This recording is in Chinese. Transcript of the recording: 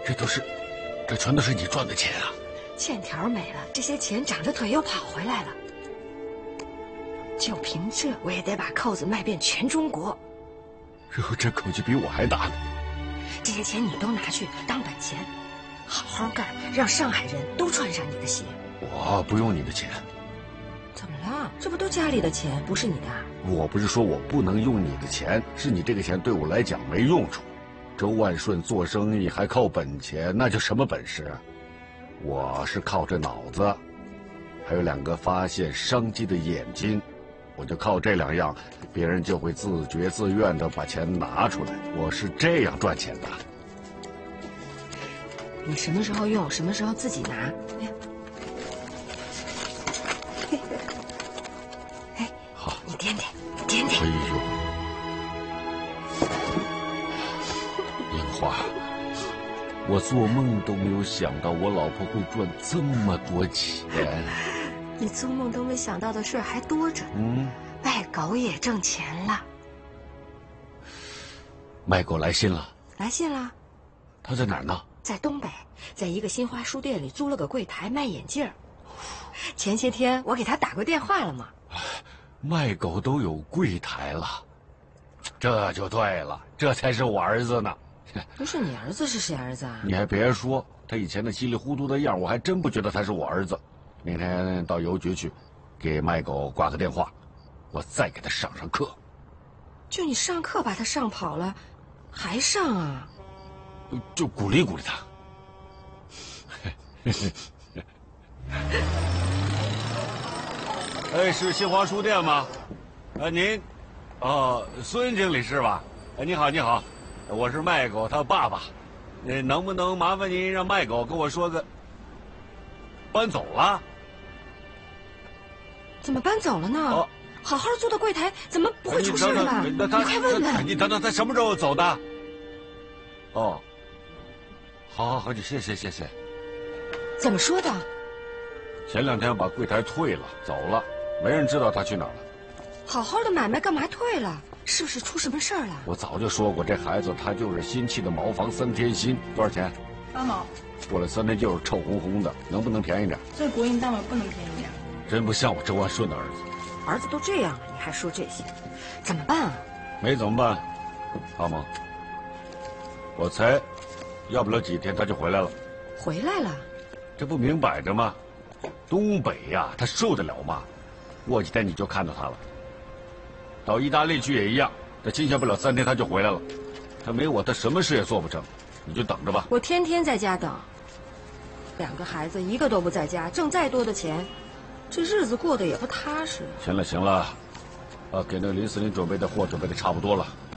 这全都是你赚的钱啊！ 欠条没了，这些钱长着腿又跑回来了。就凭这，我也得把扣子卖遍全中国。 这口气比我还大呢。 这些钱你都拿去当本钱，好好干，让上海人都穿上你的鞋。 我不用你的钱。 怎么了？这不都家里的钱，不是你的？ 我不是说我不能用你的钱，是你这个钱对我来讲没用处。周万顺做生意还靠本钱，那叫什么本事？我是靠着脑子，还有2个发现商机的眼睛。我就靠这2样，别人就会自觉自愿地把钱拿出来。我是这样赚钱的。 你什么时候用，什么时候自己拿。哎， 好， 你掂掂，你掂掂。 哎呦，樱花，我做梦都没有想到我老婆会赚这么多钱。 你做梦都没想到的事还多着呢。卖狗也挣钱了。 卖狗来信了？ 来信了。 他在哪儿呢？ 在东北，在一个新华书店里租了个柜台卖眼镜。前些天我给他打过电话了嘛。 卖狗都有柜台了，这就对了，这才是我儿子呢。 不是你儿子是谁儿子啊？ 你还别说，他以前那稀里糊涂的样，我还真不觉得他是我儿子。明天到邮局去，给卖狗挂个电话，我再给他上课。 就你上课把他上跑了，还上啊？ 就鼓励鼓励他。哎，是新华书店吗？您，孙经理是吧？你好，你好，我是卖狗他爸爸。能不能麻烦您让卖狗跟我说个？搬走了？ 怎么搬走了呢？好好租的柜台怎么不会出事了？你快问问。 你等等，他什么时候走的？哦，好，谢谢。 怎么说的？ 前2天把柜台退了，走了，没人知道他去哪儿了。 好好的买卖干嘛退了？是不是出什么事儿了？ 我早就说过，这孩子他就是新砌的茅房3天新，多少钱 8毛。 过了3天就是臭烘烘的，能不能便宜点？ 这国营单位不能便宜点。 真不像我周万顺的儿子。 儿子都这样了，你还说这些，怎么办啊？ 没怎么办，阿蒙，我猜，要不了几天他就回来了。 回来了？ 这不明摆着吗？东北呀，他受得了吗？过几天你就看到他了。到意大利去也一样，他进下不了3天他就回来了。他没我，他什么事也做不成。你就等着吧。 我天天在家等。2个孩子一个都不在家，挣再多的钱，这日子过得也不踏实。 行了，给那个林司令准备的货准备的差不多了。